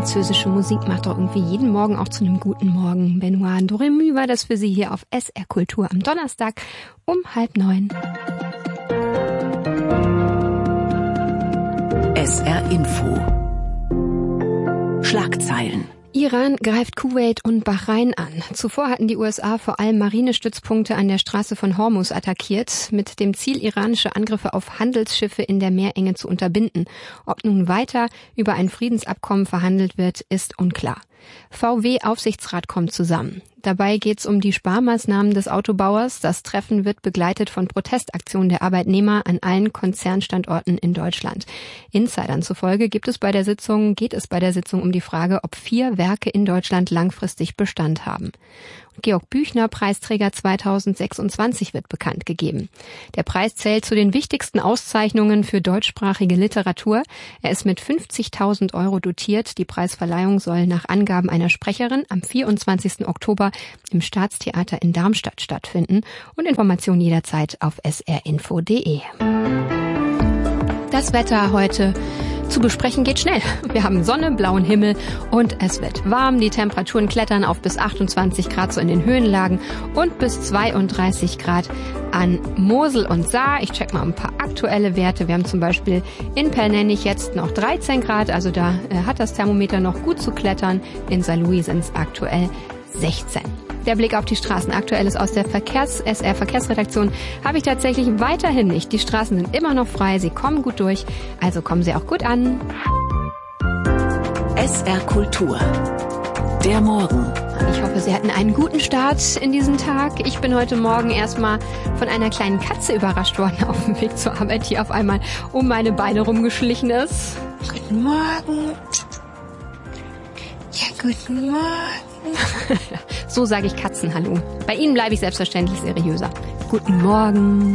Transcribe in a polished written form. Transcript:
französische Musik macht doch irgendwie jeden Morgen auch zu einem guten Morgen. Benoît Doremü war das für Sie hier auf SR Kultur am Donnerstag um 8:30. SR Info. Schlagzeilen. Iran greift Kuwait und Bahrain an. Zuvor hatten die USA vor allem Marinestützpunkte an der Straße von Hormuz attackiert, mit dem Ziel, iranische Angriffe auf Handelsschiffe in der Meerenge zu unterbinden. Ob nun weiter über ein Friedensabkommen verhandelt wird, ist unklar. VW-Aufsichtsrat kommt zusammen. Dabei geht es um die Sparmaßnahmen des Autobauers. Das Treffen wird begleitet von Protestaktionen der Arbeitnehmer an allen Konzernstandorten in Deutschland. Insidern zufolge geht es bei der Sitzung um die Frage, ob 4 Werke in Deutschland langfristig Bestand haben. Georg Büchner, Preisträger 2026, wird bekannt gegeben. Der Preis zählt zu den wichtigsten Auszeichnungen für deutschsprachige Literatur. Er ist mit 50.000 € dotiert. Die Preisverleihung soll nach Angaben einer Sprecherin am 24. Oktober im Staatstheater in Darmstadt stattfinden. Und Informationen jederzeit auf srinfo.de. Das Wetter heute zu besprechen geht schnell. Wir haben Sonne, blauen Himmel und es wird warm. Die Temperaturen klettern auf bis 28 Grad so in den Höhenlagen und bis 32 Grad an Mosel und Saar. Ich check mal ein paar aktuelle Werte. Wir haben zum Beispiel in Pernennig jetzt noch 13 Grad, also da hat das Thermometer noch gut zu klettern. In Saarlouis sind es aktuell 16. Der Blick auf die Straßen. Aktuelles aus der SR-Verkehrsredaktion habe ich tatsächlich weiterhin nicht. Die Straßen sind immer noch frei, sie kommen gut durch, also kommen sie auch gut an. SR Kultur. Der Morgen. Ich hoffe, Sie hatten einen guten Start in diesen Tag. Ich bin heute Morgen erstmal von einer kleinen Katze überrascht worden auf dem Weg zur Arbeit, die auf einmal um meine Beine rumgeschlichen ist. Guten Morgen. Ja, guten Morgen. So sage ich Katzenhallo. Bei Ihnen bleibe ich selbstverständlich seriöser. Guten Morgen.